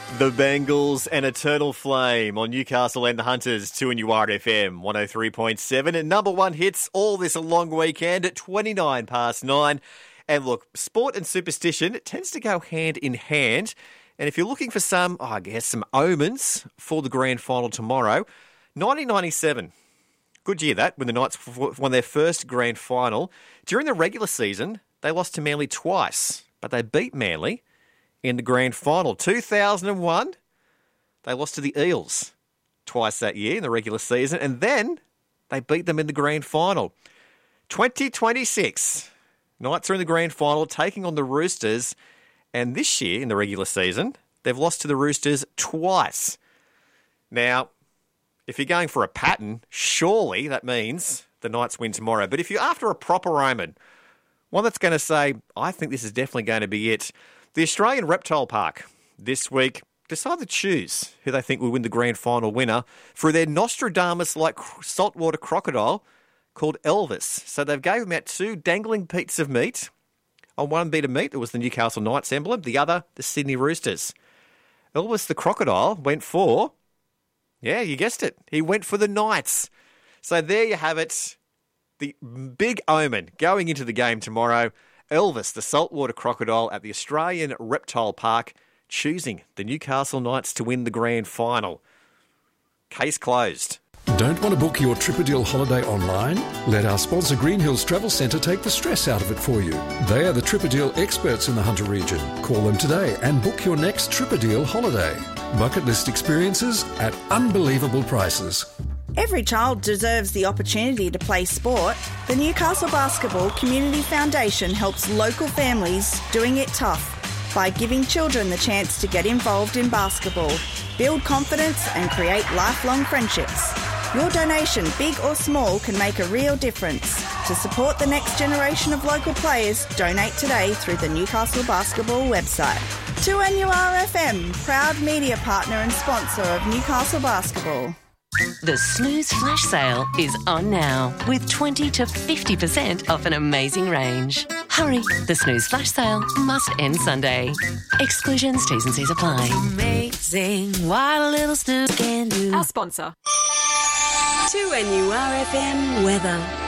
The Bengals, an eternal flame on Newcastle and the Hunters, 2NURFM 103.7. And number one hits all this long weekend at 29 past 9. And look, sport and superstition tends to go hand in hand. And if you're looking for some omens for the grand final tomorrow, 1997. Good year that, when the Knights won their first grand final. During the regular season, they lost to Manly twice, but they beat Manly in the grand final. 2001, they lost to the Eels twice that year in the regular season, and then they beat them in the grand final. 2026, Knights are in the grand final, taking on the Roosters, and this year in the regular season, they've lost to the Roosters twice. Now, if you're going for a pattern, surely that means the Knights win tomorrow. But if you're after a proper omen, one that's going to say, I think this is definitely going to be it, the Australian Reptile Park this week decided to choose who they think will win the grand final winner for their Nostradamus-like saltwater crocodile called Elvis. So they've gave him out 2 dangling pieces of meat. On one bit of meat, it was the Newcastle Knights emblem. The other, the Sydney Roosters. Elvis the crocodile went for, yeah, you guessed it, he went for the Knights. So there you have it. The big omen going into the game tomorrow. Elvis, the saltwater crocodile at the Australian Reptile Park, choosing the Newcastle Knights to win the grand final. Case closed. Don't want to book your Tripadil holiday online? Let our sponsor Green Hills Travel Centre take the stress out of it for you. They are the Tripadil experts in the Hunter region. Call them today and book your next Tripadil holiday. Bucket list experiences at unbelievable prices. Every child deserves the opportunity to play sport. The Newcastle Basketball Community Foundation helps local families doing it tough by giving children the chance to get involved in basketball, build confidence and create lifelong friendships. Your donation, big or small, can make a real difference. To support the next generation of local players, donate today through the Newcastle Basketball website. 2NURFM, proud media partner and sponsor of Newcastle Basketball. The Snooze Flash Sale is on now with 20 to 50% off an amazing range. Hurry, the Snooze Flash Sale must end Sunday. Exclusions, T's and C's apply. Amazing what a little snooze can do. Our sponsor. 2NURFM weather.